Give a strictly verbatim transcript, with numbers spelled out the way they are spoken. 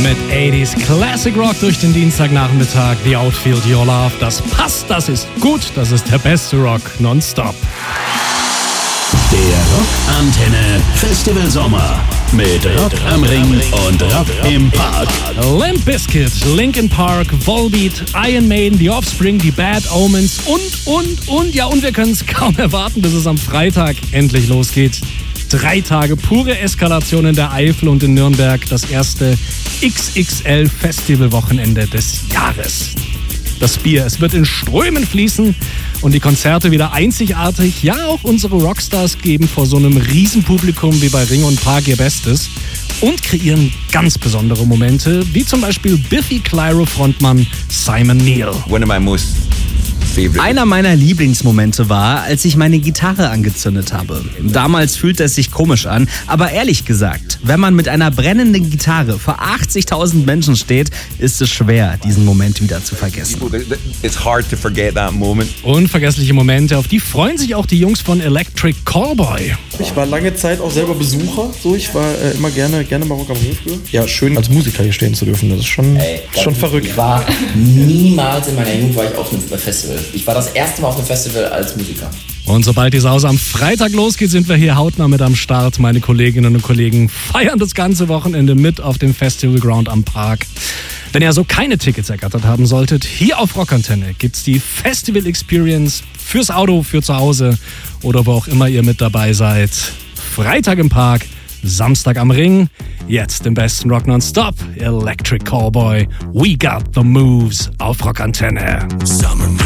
Mit achtziger Classic Rock durch den Dienstagnachmittag. The Outfield Your Love. Das passt, das ist gut, das ist der beste Rock nonstop. Der Rockantenne Festival Sommer mit Rock am Ring und Rock im Park. Limp Bizkit, Linkin Park, Volbeat, Iron Maiden, The Offspring, die Bad Omens und, und, und, ja, und wir können es kaum erwarten, bis es am Freitag endlich losgeht. Drei Tage pure Eskalation in der Eifel und in Nürnberg. Das erste X X L-Festivalwochenende des Jahres. Das Bier, es wird in Strömen fließen und die Konzerte wieder einzigartig. Ja, auch unsere Rockstars geben vor so einem Riesenpublikum wie bei Ring und Park ihr Bestes und kreieren ganz besondere Momente, wie zum Beispiel Biffy Clyro-Frontmann Simon Neil. One of my most Einer meiner Lieblingsmomente war, als ich meine Gitarre angezündet habe. Damals fühlte es sich komisch an, aber ehrlich gesagt, wenn man mit einer brennenden Gitarre vor achtzigtausend Menschen steht, ist es schwer, diesen Moment wieder zu vergessen. It's hard to forget that moment. Unvergessliche Momente, auf die freuen sich auch die Jungs von Electric Callboy. Ich war lange Zeit auch selber Besucher, so ich war äh, immer gerne, gerne mal Rock am Ring früher. Ja, schön als Musiker hier stehen zu dürfen, das ist schon, Ey, ist schon verrückt. Ich war niemals in meiner Jugend war ich auf einem Festival. Ich war das erste Mal auf einem Festival als Musiker. Und sobald die Sause am Freitag losgeht, sind wir hier hautnah mit am Start. Meine Kolleginnen und Kollegen feiern das ganze Wochenende mit auf dem Festival Ground am Park. Wenn ihr also keine Tickets ergattert haben solltet, hier auf Rockantenne gibt's die Festival Experience fürs Auto, für zu Hause oder wo auch immer ihr mit dabei seid. Freitag im Park, Samstag am Ring. Jetzt im besten Rock nonstop, Electric Callboy. We got the moves auf Rockantenne.